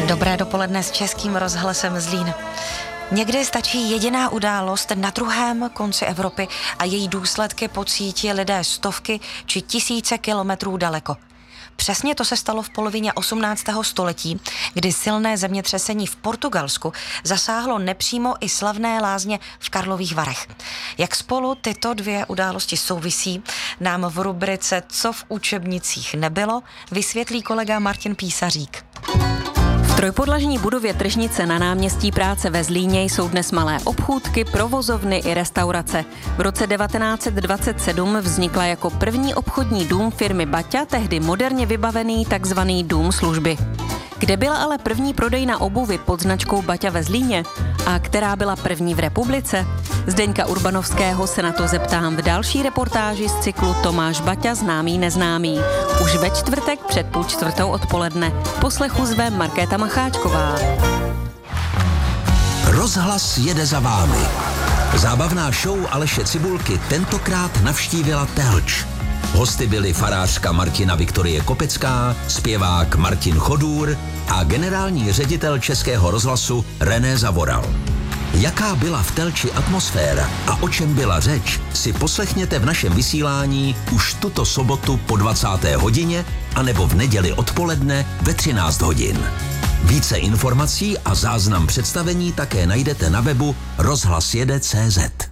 Dobré dopoledne s Českým rozhlasem Zlín. Někdy stačí jediná událost na druhém konci Evropy a její důsledky pocítí lidé stovky či tisíce kilometrů daleko. Přesně to se stalo v polovině 18. století, kdy silné zemětřesení v Portugalsku zasáhlo nepřímo i slavné lázně v Karlových Varech. Jak spolu tyto dvě události souvisí, nám v rubrice Co v učebnicích nebylo vysvětlí kolega Martin Písařík. V trojpodlažní budově Tržnice na náměstí Práce ve Zlíně jsou dnes malé obchůdky, provozovny i restaurace. V roce 1927 vznikla jako první obchodní dům firmy Baťa, tehdy moderně vybavený takzvaný dům služby. Kde byla ale první prodejna obuvy pod značkou Baťa ve Zlíně a která byla první v republice? Zdeňka Urbanovského se na to zeptám v další reportáži z cyklu Tomáš Baťa známý neznámý. Už ve čtvrtek před 3:30 odpoledne. Poslechu zve Markéta Macháčková. Rozhlas jede za vámi. Zábavná show Aleše Cibulky tentokrát navštívila Telč. Hosty byli farářka Martina Viktorie Kopecká, zpěvák Martin Chodůr a generální ředitel Českého rozhlasu René Zavoral. Jaká byla v Telči atmosféra a o čem byla řeč, si poslechněte v našem vysílání už tuto sobotu po 20. hodině anebo v neděli odpoledne ve 13 hodin. Více informací a záznam představení také najdete na webu rozhlasjede.cz.